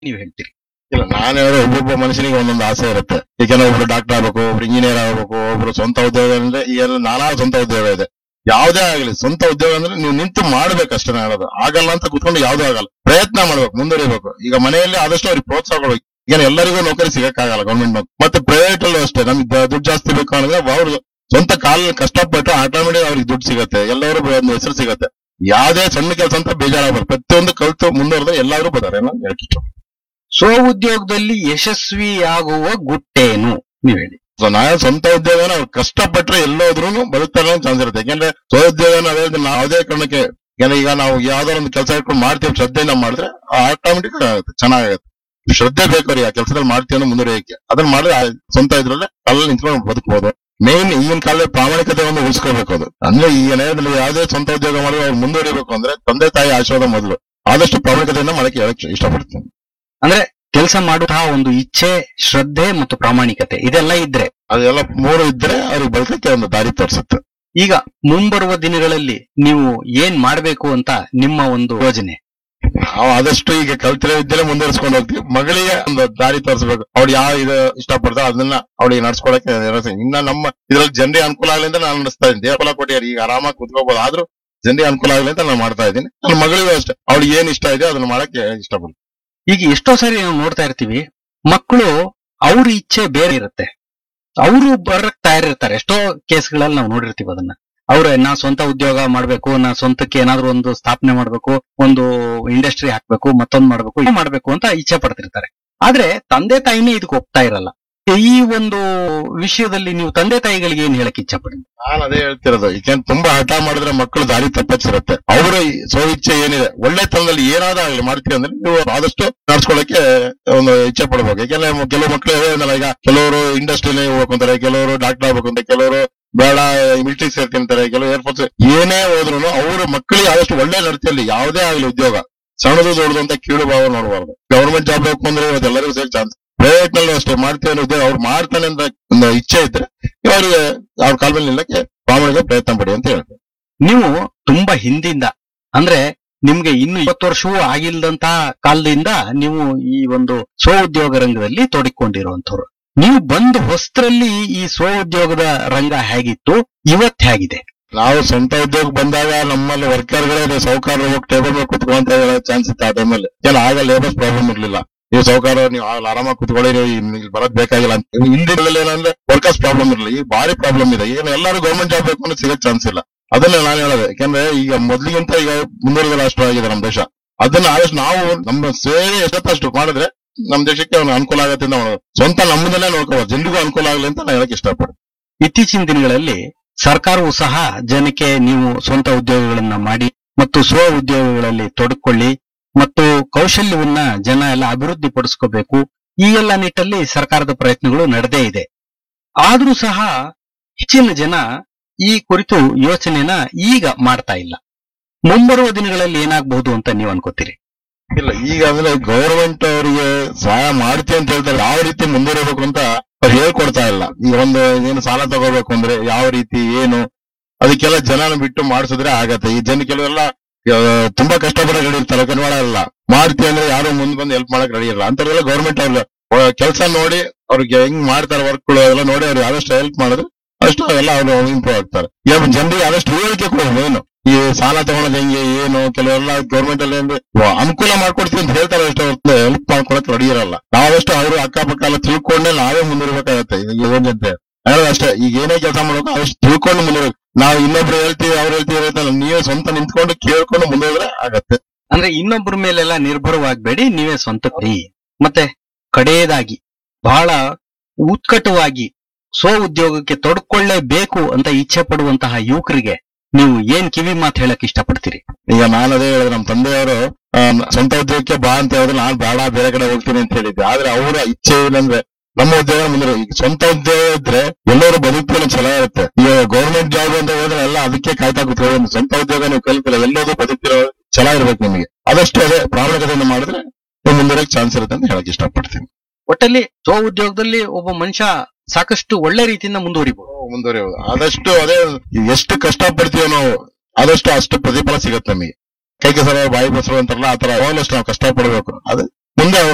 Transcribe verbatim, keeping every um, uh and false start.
ನೀವ್ ಹೇಳ್ತೀರಿ? ಇಲ್ಲ, ನಾನು ಹೇಳೋದು ಒಬ್ಬೊಬ್ಬ ಮನುಷ್ಯನಿಗೆ ಒಂದೊಂದು ಆಸೆ ಇರುತ್ತೆ. ಈಗ ಒಬ್ರು ಡಾಕ್ಟರ್ ಆಗ್ಬೇಕು, ಒಬ್ರು ಇಂಜಿನಿಯರ್ ಆಗ್ಬೇಕು, ಒಬ್ರು ಸ್ವಂತ ಉದ್ಯೋಗ ಅಂದ್ರೆ ಈಗ ನಾನಾ ಸ್ವಂತ ಉದ್ಯೋಗ ಇದೆ. ಯಾವ್ದೇ ಆಗ್ಲಿ ಸ್ವಂತ ಉದ್ಯೋಗ ಅಂದ್ರೆ ನೀವು ನಿಂತು ಮಾಡ್ಬೇಕಷ್ಟೇ. ನಾನು ಹೇಳೋದು ಆಗಲ್ಲ ಅಂತ ಕುತ್ಕೊಂಡು ಯಾವ್ದು ಆಗಲ್ಲ, ಪ್ರಯತ್ನ ಮಾಡ್ಬೇಕು, ಮುಂದುವರಿಬೇಕು. ಈಗ ಮನೆಯಲ್ಲಿ ಆದಷ್ಟು ಅವ್ರಿಗೆ ಪ್ರೋತ್ಸಾಹ ಕೊಡ್ಬೇಕು. ಈಗ ಎಲ್ಲರಿಗೂ ನೌಕರಿ ಸಿಗಕ್ಕಾಗಲ್ಲ ಗೌರ್ಮೆಂಟ್ ನೌಕರಿ. ಮತ್ತೆ ಪ್ರೈವೇಟ್ ಅಲ್ಲೂ ಅಷ್ಟೇ, ನಮ್ಗೆ ದುಡ್ಡು ಜಾಸ್ತಿ ಬೇಕು ಅಂದ್ರೆ ಅವ್ರು ಸ್ವಂತ ಕಾಲ ಕಷ್ಟಪಟ್ಟು ಆಟೋಮೆಟಿಕ್ ಅವ್ರಿಗೆ ದುಡ್ಡು ಸಿಗತ್ತೆ, ಎಲ್ಲರೂ ಒಂದು ಹೆಸರು ಸಿಗತ್ತೆ. ಯಾವ್ದೇ ಸಣ್ಣ ಕೆಲಸ ಅಂತ ಬೇಜಾರಾಗಬಾರ್ದು, ಪ್ರತಿಯೊಂದು ಕಲ್ತು ಮುಂದುವರೆದ್ರೆ ಎಲ್ಲಾರು ಬರ್ತಾರೆ ಅನ್ನೋ ಹೇಳ್ತಿತ್ತು. ಸ್ವ ಉದ್ಯೋಗದಲ್ಲಿ ಯಶಸ್ವಿಯಾಗುವ ಗುಟ್ಟೇನು ನೀವ್ ಹೇಳಿ? ಸೊ ನಾವೇ ಸ್ವಂತ ಉದ್ಯೋಗನ ಅವ್ರು ಕಷ್ಟಪಟ್ರೆ ಎಲ್ಲೋದ್ರೂ ಬದುಕ್ತಾರೆ ಚಾನ್ಸ್ ಇರುತ್ತೆ. ಯಾಕೆಂದ್ರೆ ಸ್ವ ಉದ್ಯೋಗನ ಅದೇ ಯಾವುದೇ ಕಾರಣಕ್ಕೆ ಯಾಕಂದ್ರೆ ಈಗ ನಾವು ಯಾವ್ದಾರ ಒಂದು ಕೆಲಸ ಇಟ್ಕೊಂಡು ಮಾಡ್ತೀವಿ, ಶ್ರದ್ಧೆಯಿಂದ ಮಾಡಿದ್ರೆ ಆಟೋಮೆಟಿಕ್ ಆಗುತ್ತೆ, ಚೆನ್ನಾಗುತ್ತೆ. ಶ್ರದ್ಧೆ ಬೇಕು ರೀ ಆ ಕೆಲಸದಲ್ಲಿ ಮಾಡ್ತೀವಿ ಅನ್ನೋ ಮುಂದುವರಿಯಕ್ಕೆ. ಅದನ್ನ ಮಾಡಿದ್ರೆ ಸ್ವಂತ ಇದ್ರಲ್ಲೇ ಅಲ್ಲಿ ನಿಂತ್ಕೊಂಡು ಬದುಕಬಹುದು. ಮೇನ್ ಈಗಿನ ಕಾಲದಲ್ಲಿ ಪ್ರಾಮಾಣಿಕತೆ ಒಂದು ಉಳಿಸ್ಕೋಬೇಕು. ಅದು ಅಂದ್ರೆ ಈಗ ನೇರದಲ್ಲಿ ಯಾವುದೇ ಸ್ವಂತ ಉದ್ಯೋಗ ಮಾಡಿದ್ರೆ ಅವ್ರು ಮುಂದುವರಿಬೇಕು ಅಂದ್ರೆ ತಂದೆ ತಾಯಿ ಆಶೀರ್ವಾದ ಮೊದಲು. ಆದಷ್ಟು ಪ್ರಾಮಾಣಿಕತೆಯಿಂದ ಮಾಡಕ್ಕೆ ಹೇಳಕ್ ಇಷ್ಟಪಡ್ತೀನಿ. ಅಂದ್ರೆ ಕೆಲಸ ಮಾಡುವಂತಹ ಒಂದು ಇಚ್ಛೆ, ಶ್ರದ್ಧೆ ಮತ್ತು ಪ್ರಾಮಾಣಿಕತೆ ಇದೆಲ್ಲ ಇದ್ರೆ, ಅದೆಲ್ಲ ಮೂರು ಇದ್ರೆ ಅವ್ರಿಗೆ ಬದುಕಕ್ಕೆ ಒಂದು ದಾರಿ ತೋರಿಸುತ್ತೆ. ಈಗ ಮುಂಬರುವ ದಿನಗಳಲ್ಲಿ ನೀವು ಏನ್ ಮಾಡ್ಬೇಕು ಅಂತ ನಿಮ್ಮ ಒಂದು ಯೋಜನೆ? ನಾವು ಆದಷ್ಟು ಈಗ ಕಲ್ತಿರೋ ವಿದ್ಯೆ ಮುಂದುವರಿಸ್ಕೊಂಡು ಹೋಗ್ತೀವಿ. ಮಗಳಿಗೆ ಒಂದು ದಾರಿ ತೋರಿಸಬೇಕು. ಅವ್ಳು ಯಾವ ಇದು ಇಷ್ಟಪಡ್ತಾರೋ ಅದನ್ನ ಅವಳಿಗೆ ನಡ್ಸ್ಕೊಳಕ್ಕೆ ಇನ್ನ ನಮ್ಮ ಇದ್ರಲ್ಲಿ ಜನರಿಗೆ ಅನುಕೂಲ ಆಗಲಿ ಅಂತ ನಾನು ನಡೆಸ್ತಾ ಇದ್ದೀನಿ. ಅನುಕೂಲ ಕೊಟ್ಟಿದ್ದಾರೆ, ಈಗ ಆರಾಮಾಗಿ ಕುತ್ಕೋಬಹುದು. ಆದ್ರೂ ಜನರಿಗೆ ಅನುಕೂಲ ಆಗಲಿ ಅಂತ ನಾನು ಮಾಡ್ತಾ ಇದ್ದೀನಿ. ನನ್ನ ಮಗಳಿಗೂ ಅಷ್ಟೇ, ಅವ್ಳಿಗೆ ಏನ್ ಇಷ್ಟ ಇದೆ ಅದನ್ನ ಮಾಡಕ್ಕೆ ಇಷ್ಟಪಡ್ತೀನಿ. ಈಗ ಎಷ್ಟೋ ಸಾರಿ ನಾವು ನೋಡ್ತಾ ಇರ್ತೀವಿ, ಮಕ್ಕಳು ಅವ್ರ ಇಚ್ಛೆ ಬೇರೆ ಇರುತ್ತೆ, ಅವರು ಬರಕ್ ತಯಾರಿರ್ತಾರೆ. ಎಷ್ಟೋ ಕೇಸ್ಗಳಲ್ಲಿ ನಾವು ನೋಡಿರ್ತೀವಿ ಅದನ್ನ. ಅವ್ರ ನಾ ಸ್ವಂತ ಉದ್ಯೋಗ ಮಾಡ್ಬೇಕು, ನಾ ಸ್ವಂತಕ್ಕೆ ಏನಾದ್ರು ಒಂದು ಸ್ಥಾಪನೆ ಮಾಡ್ಬೇಕು, ಒಂದು ಇಂಡಸ್ಟ್ರಿ ಹಾಕ್ಬೇಕು, ಮತ್ತೊಂದು ಮಾಡ್ಬೇಕು, ಇದು ಮಾಡ್ಬೇಕು ಅಂತ ಇಚ್ಛೆ ಪಡ್ತಿರ್ತಾರೆ. ಆದ್ರೆ ತಂದೆ ತಾಯಿನೇ ಇದಕ್ಕೆ ಒಪ್ತಾ ಇರಲ್ಲ. ಈ ಒಂದು ವಿಷಯದಲ್ಲಿ ನೀವು ತಂದೆ ತಾಯಿಗಳಿಗೆ ಏನ್ ಹೇಳಕ್ ಇಚ್ಛೆ ಪಡ್ತೀರಿ? ನಾನು ಅದೇ ಹೇಳ್ತಿರೋದು, ಈಗ ತುಂಬಾ ಹಠ ಮಾಡಿದ್ರೆ ಮಕ್ಕಳು ದಾರಿ ತಪ್ಪಿಸಿರುತ್ತೆ. ಅವರ ಸ್ವ ಇಚ್ಛೆ ಏನಿದೆ, ಒಳ್ಳೆ ತನದಲ್ಲಿ ಏನಾದ್ರೂ ಆಗ್ಲಿ ಮಾಡ್ತೀವಿ ಅಂದ್ರೆ ನೀವು ಆದಷ್ಟು ನಡ್ಸ್ಕೊಳಕ್ಕೆ ಒಂದು ಇಚ್ಛೆ ಪಡ್ಬೇಕು. ಯಾಕೆಂದ್ರೆ ಕೆಲವು ಮಕ್ಕಳು ಹೇಳಿದ್ನಲ್ಲ, ಈಗ ಕೆಲವರು ಇಂಡಸ್ಟ್ರಿಯಲ್ಲಿ ಹೋಗ್ಬೇಕು ಅಂತಾರೆ, ಕೆಲವರು ಡಾಕ್ಟರ್ ಆಗ್ಬೇಕು ಅಂತ, ಕೆಲವರು ಬೇಡ ಮಿಲಿಟರಿ ಸೇರ್ತಿಂತಾರೆ, ಕೆಲವು ಏರ್ಫೋರ್ಸ್. ಏನೇ ಹೋದ್ರು ಅವ್ರ ಮಕ್ಕಳಿಗೆ ಆದಷ್ಟು ಒಳ್ಳೆ ನಡತೆಯಲ್ಲಿ ಯಾವುದೇ ಆಗ್ಲಿ ಉದ್ಯೋಗ, ಸಣ್ಣದು ದೊಡ್ಡದು ಅಂತ ಕೀಳು ಭಾವ ನೋಡಬಾರ್ದು. ಗವರ್ಮೆಂಟ್ ಜಾಬ್ ಬೇಕು ಅಂದ್ರೆ ಇವತ್ತು ಎಲ್ಲರಿಗೂ ಸೇರಿ ಚಾನ್ಸ್. ಪ್ರೈವೇಟ್ ನಲ್ಲೂ ಅಷ್ಟೇ, ಮಾಡ್ತೀವಿ ಅನ್ನೋ ಉದ್ಯೋಗ ಅವ್ರು ಮಾಡ್ತಾನೆ ಅಂತ ಒಂದು ಇಚ್ಛೆ ಇದ್ರೆ ಅವರಿಗೆ ಅವ್ರ ಕಾಲ ಮೇಲೆ ನಿಲ್ಲಕ್ಕೆ ಪ್ರಾಮಾಣಿಕ ಪ್ರಯತ್ನ ಪಡಿ ಅಂತ ಹೇಳ್ತಾರೆ. ನೀವು ತುಂಬಾ ಹಿಂದಿಂದ ಅಂದ್ರೆ ನಿಮ್ಗೆ ಇನ್ನು ಇಪ್ಪತ್ತು ವರ್ಷವೂ ಆಗಿಲ್ದಂತ ಕಾಲದಿಂದ ನೀವು ಈ ಒಂದು ಸ್ವ ಉದ್ಯೋಗ ರಂಗದಲ್ಲಿ ತೊಡಗಿಕೊಂಡಿರುವಂತವ್ರು. ನೀವು ಬಂದು ಹೊಸರಲ್ಲಿ ಈ ಸ್ವ ಉದ್ಯೋಗದ ರಂಗ ಹೇಗಿತ್ತು, ಇವತ್ ಹೇಗಿದೆ? ನಾವು ಸ್ವಂತ ಉದ್ಯೋಗ ಬಂದಾಗ ನಮ್ಮಲ್ಲಿ ವರ್ಕರ್ಗಳೇ ಸೌಕರ್ಯ ಹೋಗಿ ಟೇಬಲ್ ಮೇಲೆ ಕುತ್ಕೊಂತ ಚಾನ್ಸ್ ಇತ್ತು. ಆ ಟೈಮಲ್ಲಿ ಎಲ್ಲ ಆಗ ಲೇಬರ್ಸ್ ಪ್ರಾಬ್ಲಮ್ ಇರ್ಲಿಲ್ಲ. ನೀವು ಸೌಕರ್ಯ ನೀವು ಆರಾಮಾಗಿ ಕುತ್ಕೊಳ್ಳಿ, ನೀವು ಇಲ್ಲಿ ಬರೋದ್ ಬೇಕಾಗಿಲ್ಲ ಅಂತ. ಹಿಂದಿನಲ್ಲಿ ಏನಂದ್ರೆ ವರ್ಕರ್ಸ್ ಪ್ರಾಬ್ಲಮ್ ಇರಲಿಲ್ಲ, ಈಗ ಭಾರಿ ಪ್ರಾಬ್ಲಮ್ ಇದೆ. ಈಗ ಎಲ್ಲರೂ ಗೌರ್ಮೆಂಟ್ ಜಾಬ್ ಬೇಕು ಅಂದ್ರೆ ಸಿಗಕ್ ಚಾನ್ಸ್ ಇಲ್ಲ. ಅದನ್ನ ನಾನು ಹೇಳೋದು, ಯಾಕಂದ್ರೆ ಈಗ ಮೊದ್ಲಿಗಿಂತ ಈಗ ಮುಂದುವರೆದ ರಾಷ್ಟ್ರ ಆಗಿದೆ ನಮ್ಮ ದೇಶ. ಅದನ್ನ ಆದಷ್ಟು ನಾವು ನಮ್ಮ ಸೇವೆ ಎಷ್ಟೊತ್ತಷ್ಟು ಮಾಡಿದ್ರೆ ನಮ್ಮ ದೇಶಕ್ಕೆ ಅವ್ನು ಅನುಕೂಲ ಆಗತ್ತೆ ಅಂತ ಮಾಡೋದು. ಸ್ವಂತ ನಮ್ಮದನ್ನೇ ನೋಡ್ಕೋಬಹುದು, ಜನರಿಗೂ ಅನುಕೂಲ ಆಗಲಿ ಅಂತ ನಾನು ಹೇಳಕ್ ಇಷ್ಟಪಡ್ತೀನಿ. ಇತ್ತೀಚಿನ ದಿನಗಳಲ್ಲಿ ಸರ್ಕಾರವು ಸಹ ಜನಕ್ಕೆ ನೀವು ಸ್ವಂತ ಉದ್ಯೋಗಗಳನ್ನ ಮಾಡಿ ಮತ್ತು ಸ್ವ ಉದ್ಯೋಗಗಳಲ್ಲಿ ತೊಡಕೊಳ್ಳಿ ಮತ್ತು ಕೌಶಲ್ಯವನ್ನ ಜನ ಎಲ್ಲ ಅಭಿವೃದ್ಧಿ ಪಡಿಸ್ಕೋಬೇಕು, ಈ ಎಲ್ಲ ನಿಟ್ಟಲ್ಲಿ ಸರ್ಕಾರದ ಪ್ರಯತ್ನಗಳು ನಡೆದೇ ಇದೆ. ಆದ್ರೂ ಸಹ ಹೆಚ್ಚಿನ ಜನ ಈ ಕುರಿತು ಯೋಚನೆನ ಈಗ ಮಾಡ್ತಾ ಇಲ್ಲ. ಮುಂಬರುವ ದಿನಗಳಲ್ಲಿ ಏನಾಗಬಹುದು ಅಂತ ನೀವು ಅನ್ಕೋತೀರಿ? ಇಲ್ಲ, ಈಗ ಅಂದ್ರೆ ಗೌರ್ಮೆಂಟ್ ಅವರಿಗೆ ಸಹಾಯ ಮಾಡ್ತೀವಿ ಅಂತ ಹೇಳ್ತಾರೆ, ಯಾವ ರೀತಿ ಮುಂದುವರಿಬೇಕು ಅಂತ ಅವ್ರು ಹೇಳ್ಕೊಡ್ತಾ ಇಲ್ಲ. ಈಗ ಒಂದು ಏನು ಸಾಲ ತಗೋಬೇಕು ಅಂದ್ರೆ ಯಾವ ರೀತಿ ಏನು, ಅದಕ್ಕೆಲ್ಲ ಜನನ ಬಿಟ್ಟು ಮಾಡಿಸಿದ್ರೆ ಆಗತ್ತೆ. ಈ ಜನ ಕೆಲವೆಲ್ಲ ತುಂಬಾ ಕಷ್ಟಪಡ ರೆಡಿ ಇರ್ತಾರೆ, ಕನ್ವಾಡ ಎಲ್ಲ ಮಾಡ್ತೀವಿ ಅಂದ್ರೆ ಯಾರು ಮುಂದ್ ಬಂದು ಹೆಲ್ಪ್ ಮಾಡಕ್ ರೆಡಿ ಇರಲ್ಲ. ಅಂತವ್ರೆಲ್ಲ ಗೌರ್ಮೆಂಟ್ ಅವ್ರ ಕೆಲಸ ನೋಡಿ ಅವ್ರಿಗೆ ಹೆಂಗ್ ಮಾಡ್ತಾರೆ ವರ್ಕ್ಗಳು ಎಲ್ಲ ನೋಡಿ ಅವ್ರಿಗೆ ಆದಷ್ಟು ಹೆಲ್ಪ್ ಮಾಡಿದ್ರೆ ಅಷ್ಟು ಎಲ್ಲ ಅವ್ರು ಇಂಪ್ರೂವ್ ಆಗ್ತಾರೆ. ಈಗ ಜನರಿಗೆ ಆದಷ್ಟು ಹೇಳಿಕೆ ಕೊಡೋದು, ಏನು ಈ ಸಾಲ ತಗೊಳೋದು ಹೆಂಗೆ ಏನು, ಕೆಲವೆಲ್ಲ ಗೌರ್ಮೆಂಟ್ ಅಲ್ಲಿ ಅಂದ್ರೆ ಅನುಕೂಲ ಮಾಡ್ಕೊಡ್ತೀವಿ ಅಂತ ಹೇಳ್ತಾರೆ, ಅಷ್ಟು ಹೆಲ್ಪ್ ಮಾಡ್ಕೊಳಕ್ ರೆಡಿ ಇರಲ್ಲ. ನಾವಷ್ಟು ಅವ್ರು ಅಕ್ಕಪಕ್ಕ ಎಲ್ಲ ತಿಳ್ಕೊಂಡೆ ನಾವೇ ಮುಂದಿರ್ಬೇಕಾಗತ್ತೆ. ಈಗ ಏನಂತೆ ಅಷ್ಟೇ, ಈಗ ಏನೇ ಕೆಲಸ ಮಾಡ್ಬೇಕು ಅಷ್ಟು ತಿಳ್ಕೊಂಡು ಮುಂದಿರ್ಬೇಕು. ನಾವು ಇನ್ನೊಬ್ರು ಹೇಳ್ತೀವಿ ಅವ್ರು ಹೇಳ್ತೀವಿ ಇರುತ್ತಲ್ಲ, ನೀವೇ ಸ್ವಂತ ನಿಂತ್ಕೊಂಡು ಕೇಳ್ಕೊಂಡು ಮುಂದೋದ್ರೆ ಆಗತ್ತೆ. ಅಂದ್ರೆ ಇನ್ನೊಬ್ಬರ ಮೇಲೆಲ್ಲ ನಿರ್ಭರವಾಗಬೇಡಿ, ನೀವೇ ಸ್ವಂತ ಕೈ. ಮತ್ತೆ ಕಡೆಯದಾಗಿ ಬಹಳ ಉತ್ಕಟವಾಗಿ ಸ್ವ ಉದ್ಯೋಗಕ್ಕೆ ತೊಡ್ಕೊಳ್ಳೇಬೇಕು ಅಂತ ಇಚ್ಛೆ ಪಡುವಂತಹ ಯುವಕರಿಗೆ ನೀವು ಏನ್ ಕಿವಿ ಮಾತು ಹೇಳಕ್ ಇಷ್ಟಪಡ್ತೀರಿ? ಈಗ ನಾನು ಅದೇ ಹೇಳಿದ್ರೆ, ನಮ್ಮ ತಂದೆಯವರು ಸ್ವಂತ ಉದ್ಯೋಗಕ್ಕೆ ಬಾ ಅಂತ ಹೇಳಿದ್ರೆ ನಾನು ಬೇಡ ಬೇರೆ ಕಡೆ ಹೋಗ್ತೀನಿ ಅಂತ ಹೇಳಿದ್ದೆ. ಆದ್ರೆ ಅವರ ಇಚ್ಛೆ ಏನಂದ್ರೆ ನಮ್ಮ ಉದ್ಯೋಗ ಮುಂದೆ. ಈಗ ಸ್ವಂತ ಉದ್ಯೋಗ ಇದ್ರೆ ಎಲ್ಲರೂ ಬದುಕಲು ಛಲ ಇರುತ್ತೆ. ಈಗ ಗೌರ್ಮೆಂಟ್ ಜಾಬ್ ಅಂತ ಹೇಳಿದ್ರೆ ಎಲ್ಲ ಅದಕ್ಕೆ ಕಾಯ್ತಾ ಕೂತ್ಕೊಳ್ಳಿ. ಸ್ವಂತ ಉದ್ಯೋಗ ನೀವು ಕಲಿತಿಲ್ಲ, ಎಲ್ಲೋದು ಬದುಕಿರೋ ಛಲ ಇರ್ಬೇಕು ನಿಮಗೆ. ಆದಷ್ಟು ಅದೇ ಪ್ರಾಮಾಣಿಕತೆಯಿಂದ ಮಾಡಿದ್ರೆ ನೀವು ಮುಂದುವರೆಯಕ್ಕೆ ಚಾನ್ಸ್ ಇರುತ್ತೆ ಅಂತ ಹೇಳಕ್ ಇಷ್ಟಪಡ್ತೀನಿ. ಒಟ್ಟಲ್ಲಿ ಸ್ವ ಉದ್ಯೋಗದಲ್ಲಿ ಒಬ್ಬ ಮನುಷ್ಯ ಸಾಕಷ್ಟು ಒಳ್ಳೆ ರೀತಿಯಿಂದ ಮುಂದುವರಿಬಹುದು ಮುಂದುವರಿಬಹುದು ಆದಷ್ಟು ಅದೇ ಎಷ್ಟು ಕಷ್ಟ ಪಡ್ತೀವೋ ನಾವು ಆದಷ್ಟು ಅಷ್ಟು ಪ್ರತಿಫಲ ಸಿಗುತ್ತೆ ನಮಗೆ. ಕೈ ಕೆಸರ ಬಾಯಿ ಬಸರು ಅಂತಾರಲ್ಲ, ಆ ತರ ಅಷ್ಟು ನಾವು ಕಷ್ಟ ಪಡ್ಬೇಕು. ಅದು ಮುಂದೆ